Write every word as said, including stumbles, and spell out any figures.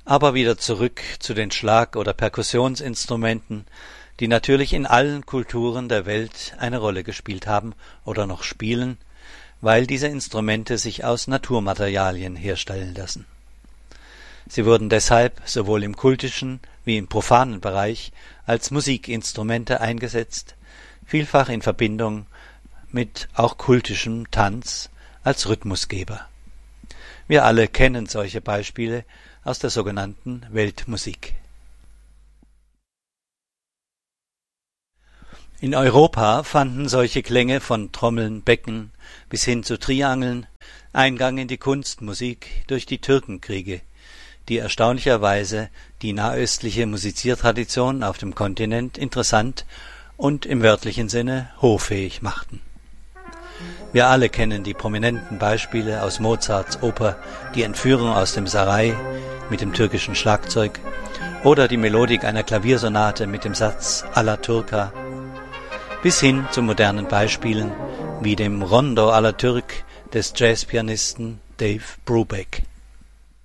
Aber wieder zurück zu den Schlag- oder Perkussionsinstrumenten, die natürlich in allen Kulturen der Welt eine Rolle gespielt haben oder noch spielen, weil diese Instrumente sich aus Naturmaterialien herstellen lassen. Sie wurden deshalb sowohl im kultischen wie im profanen Bereich als Musikinstrumente eingesetzt, vielfach in Verbindung mit auch kultischem Tanz als Rhythmusgeber. Wir alle kennen solche Beispiele aus der sogenannten Weltmusik. In Europa fanden solche Klänge von Trommeln, Becken bis hin zu Triangeln Eingang in die Kunstmusik durch die Türkenkriege, die erstaunlicherweise die nahöstliche Musiziertradition auf dem Kontinent interessant und im wörtlichen Sinne hoffähig machten. Wir alle kennen die prominenten Beispiele aus Mozarts Oper Die Entführung aus dem Sarai mit dem türkischen Schlagzeug oder die Melodik einer Klaviersonate mit dem Satz alla Turca, bis hin zu modernen Beispielen wie dem Rondo alla Turk des Jazzpianisten Dave Brubeck.